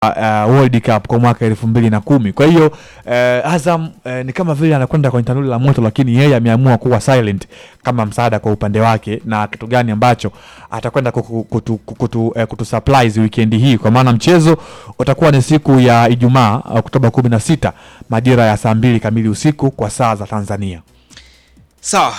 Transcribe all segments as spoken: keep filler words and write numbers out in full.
uh, World Cup kwa mwaka elfu mbili na kumi. Kwa hiyo uh, Azam uh, ni kama vile anakwenda kwenye tanuri la moto, lakini yeye ameamua kuwa silent kama msaada kwa upande wake, na kitu gani ambacho atakwenda kutu, kutu, kutu, uh, kutu surprise weekend hii, kwa maana mchezo utakuwa ni siku ya Ijumaa Oktoba kumi na sita majira ya saa mbili kamili usiku kwa saa za Tanzania. Sawa.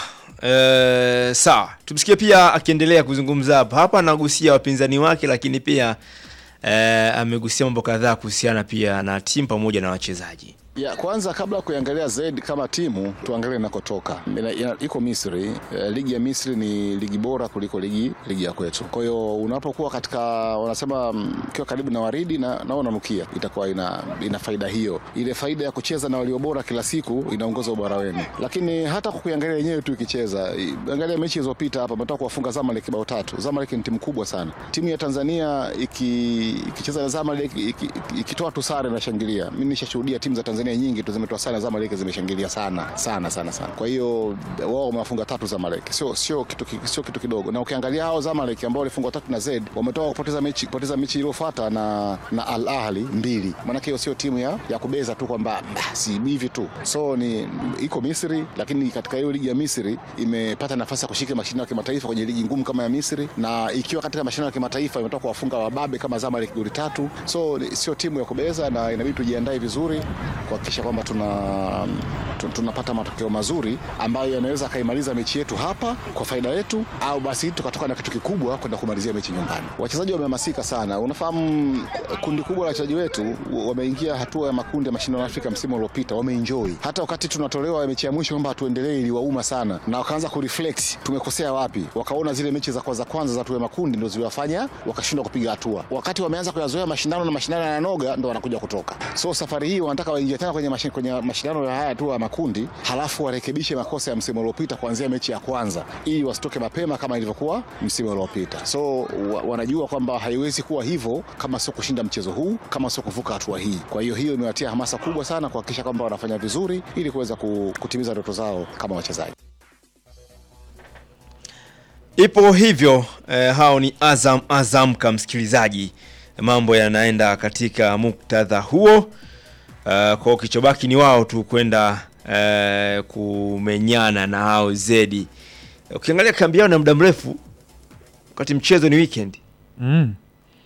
Uh, sawa. Tumsikie pia akiendelea kuzungumza hapa. Hapa anagusia wapinzani wake, lakini pia uh, amegusia mambo kadhaa kuhusiana pia na timu pamoja na wachezaji. Ya kwanza kabla kuangalia zaidi kama timu, tuangalie nakotoka. Iko Misri, e, ligi ya Misri ni ligi bora kuliko ligi ligi ya kwetu. Kwa hiyo unapokuwa katika wanasema kiwa karibu na waridi na naona nukia, itakuwa ina ina faida hiyo. Ile faida ya kucheza na walio bora kila siku inaongoza ubora wenu. Lakini hata kukuangalia yenyewe tu ikicheza, angalia mechi zilizopita hapa, mtaka kuwafunga Zamalek bao tatu. Zamalek ni timu kubwa sana. Timu ya Tanzania iki ikicheza na Zamalek ikitoa tu sare na shangilia. Mimi nishashuhudia timu za Tanzania nyingi tu zimetoa sana Zamalek zimeshangilia sana sana sana sana. Kwa hiyo wao wamefunga tatu Zamalek. Sio sio kitu sio kitu kidogo. Na ukiangalia hao Zamalek ambao walifungwa tatu na Z, wametoka kupoteza mechi kupoteza mechi iliyofuata na na Al Ahly mbili. Maana hiyo sio timu ya ya kubeza tu kwamba si hivi tu. So ni iko Misri, lakini katika hiyo ligi ya Misri imepata nafasi ya kushika mashindano ya kimataifa kwenye ligi ngumu kama ya Misri, na ikiwa katika mashindano ya kimataifa imetoka kuwafunga wababe kama Zamalek goli tatu. So sio timu ya kubeza, na inabidi tujiandae vizuri kwa kisha kwamba tuna tunapata matokeo mazuri ambayo yanaweza kaimaliza mechi yetu hapa kwa faida yetu, au basi tukatoka na kitu kikubwa kwenda kumalizia mechi nyumbani. Wachezaji wamehamasika sana. Unafahamu kundi kubwa la wachezaji wetu wameingia hatua ya makundi ya mashindano ya Afrika msimu uliopita, wameenjoy. Hata wakati tunatolewa mechi ya mwisho kwamba tuendelee, iliwauma sana, na wakaanza kureflect tumekosea wapi. Wakaona zile mechi za kwanza kwanza za hatua ya makundi ndio ziliwafanya wakashindwa kupiga hatua. Wakati wameanza kuyazoea mashindano na mashindano yananoga, ndio wanakuja kutoka. So safari hii wanataka waingie tena kwenye mashindano kwenye mashindano ya haya tu ya makundi, halafu warekebishe makosa ya msimu uliopita kuanzia mechi ya kwanza, ili wasitoke mapema kama ilivyokuwa msimu uliopita. So wa, wanajua kwamba haiwezi kuwa hivyo kama sio kushinda mchezo huu, kama sio kuvuka hatua hii. Kwa hiyo hiyo imewatia hamasa kubwa sana kuhakikisha kwamba wanafanya vizuri ili kuweza kutimiza ndoto zao kama wachezaji. Ipo hivyo eh, hao ni Azam Azam kama msikilizaji. Mambo yanaenda katika muktadha huo. Uh, kwa kichobaki ni wao tu kwenda uh, kumenyana na hao Zedi. Ukiangalia kambi yao na muda mrefu wakati mchezo ni weekend. Mm.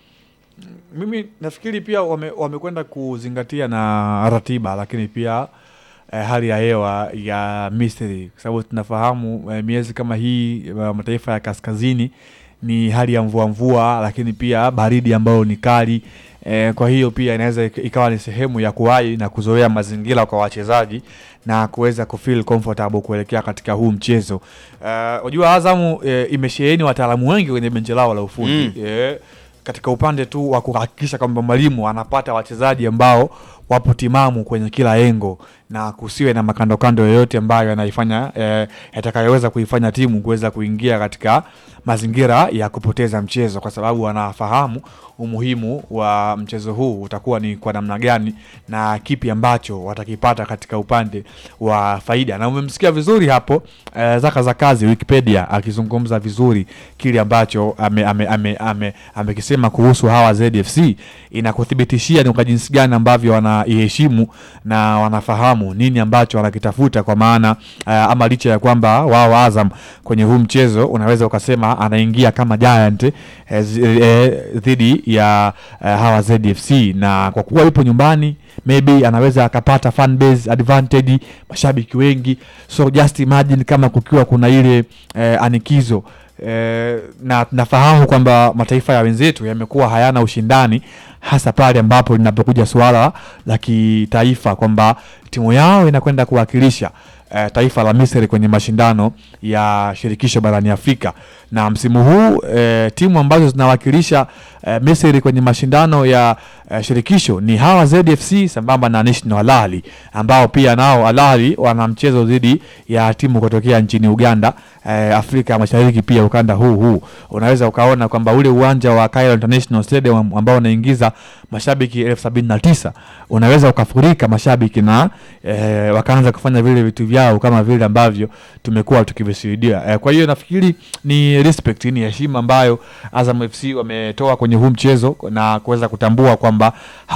Mimi nafikiri pia wame, wamekwenda kuzingatia na ratiba, lakini pia eh, hali ya hewa ya Misri, kwa sababu tunafahamu eh, miezi kama hii eh, mataifa ya kaskazini ni hali ya mvua mvua, lakini pia baridi ambayo ni kali. E, kwa hiyo pia inaweza ikawa ni sehemu ya kuwahi na kuzoea mazingira kwa wachezaji na kuweza kufeel comfortable kuelekea katika huu mchezo. Unajua uh, Azamu e, imesheheni wataalamu wengi kwenye benchi lao la ufundi. Mm. E, katika upande tu wa kuhakikisha kwamba mwalimu anapata wachezaji ambao wapo timamu kwenye kila engo, na kusiwe na makando kando yoyote ambayo yanaifanya eh, yatakayoweza kuifanya timu kuweza kuingia katika mazingira ya kupoteza mchezo, kwa sababu wanafahamu umuhimu wa mchezo huu utakuwa ni kwa namna gani na kipi ambacho watakipata katika upande wa faida. Na umemsikia vizuri hapo eh, Zaka za kazi Wikipedia akizungumza vizuri kile ambacho amekisema ame, ame, ame, ame kuhusu hawa Z F C. Inakuthibitishia ni kwa jinsi gani ambavyo wanaiheshimu na wanafahamu nini ambacho wanakitafuta, kwa maana uh, ama licha ya kwamba wao Azam kwenye huu mchezo unaweza ukasema anaingia kama giant dhidi eh, eh, ya uh, hawa Z F C, na kwa kuwa yupo nyumbani maybe anaweza akapata fan base advantage, mashabiki wengi. So just imagine kama kukiwa kuna ile eh, anikizo eh, na nafahamu kwamba mataifa ya wenzetu yamekuwa hayana ushindani, hasa pale ambapo linapokuja swala la kitaifa kwamba timu yao inakwenda kuwakilisha uh, taifa la Misri kwenye mashindano ya shirikisho barani Afrika. Na msimu huu uh, timu ambazo zinawakilisha uh, Misri kwenye mashindano ya uh, shirikisho ni hawa Z F C sambamba na National Al Ahly, ambao pia nao Al Ahly wana mchezo dhidi ya timu kutokea nchini Uganda eh, Afrika Mashariki pia ukanda huu huu unaweza ukaona kwamba ule uwanja wa Cairo International Stadium ambao unaingiza mashabiki elfu sabini na tisa unaweza ukafurika mashabiki na eh, wakaanza kufanya vile vitu vyao kama vile ambavyo tumekuwa tukivishuhudia. Eh, kwa hiyo nafikiri ni respect, ni heshima ambayo Azam F C wametoa kwenye huu mchezo na kuweza kutambua kwamba